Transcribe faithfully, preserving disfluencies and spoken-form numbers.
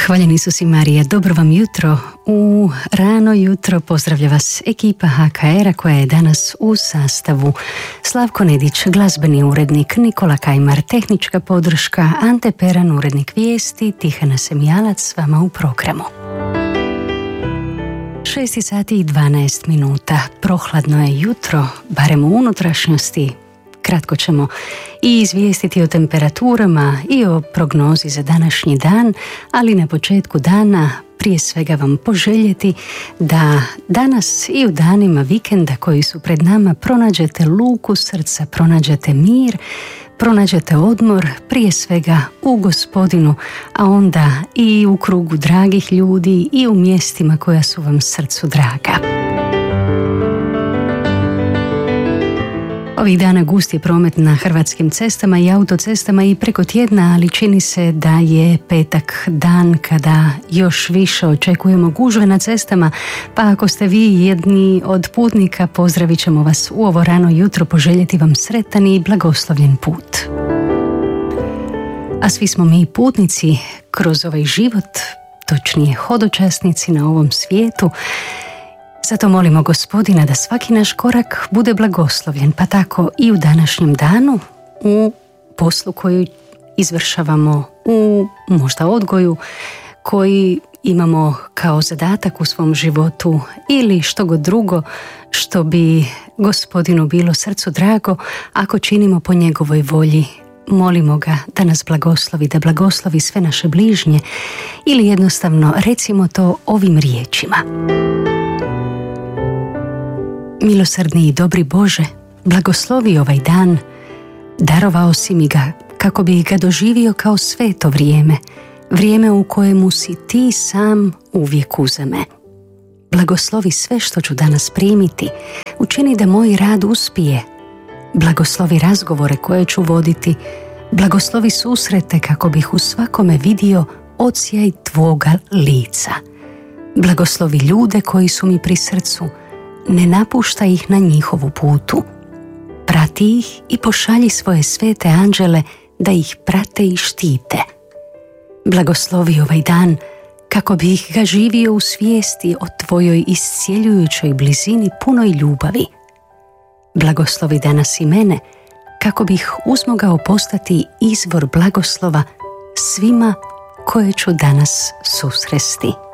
Hvaljen Isus i Marija, dobro vam jutro. U rano jutro pozdravlja vas ekipa H K R-a koja je danas u sastavu: Slavko Nedić, glazbeni urednik, Nikola Kajmar, tehnička podrška, Ante Peran, urednik vijesti, Tihana Semijalac s vama u programu. šest sati i dvanaest minuta, prohladno je jutro, barem u unutrašnjosti. Kratko ćemo i izvijestiti o temperaturama i o prognozi za današnji dan, ali na početku dana prije svega vam poželjeti da danas i u danima vikenda koji su pred nama pronađete luku srca, pronađete mir, pronađete odmor, prije svega u Gospodinu, a onda i u krugu dragih ljudi i u mjestima koja su vam srcu draga. Ovih dana gust je promet na hrvatskim cestama i autocestama i preko tjedna, ali čini se da je petak dan kada još više očekujemo gužve na cestama, pa ako ste vi jedni od putnika, pozdravit ćemo vas u ovo rano jutro, poželjeti vam sretan i blagoslovljen put. A svi smo mi putnici kroz ovaj život, točnije hodočasnici na ovom svijetu. Zato molimo Gospodina da svaki naš korak bude blagoslovljen, pa tako i u današnjem danu, u poslu koju izvršavamo, u možda odgoju koji imamo kao zadatak u svom životu ili što god drugo što bi Gospodinu bilo srcu drago, ako činimo po njegovoj volji. Molimo ga da nas blagoslovi, da blagoslovi sve naše bližnje, ili jednostavno recimo to ovim riječima: Milosrdni i dobri Bože, blagoslovi ovaj dan, darovao si mi ga kako bi ga doživio kao sveto vrijeme, vrijeme u kojemu si ti sam uvijek uza me. Blagoslovi sve što ću danas primiti, učini da moj rad uspije. Blagoslovi razgovore koje ću voditi, blagoslovi susrete kako bih u svakome vidio odsjaj tvoga lica. Blagoslovi ljude koji su mi pri srcu, ne napušta ih na njihovu putu. Prati ih i pošalji svoje svete anđele da ih prate i štite. Blagoslovi ovaj dan kako bi ih ga živio u svijesti o tvojoj iscjeljujućoj blizini punoj ljubavi. Blagoslovi danas i mene kako bih uzmogao postati izvor blagoslova svima koje ću danas susresti.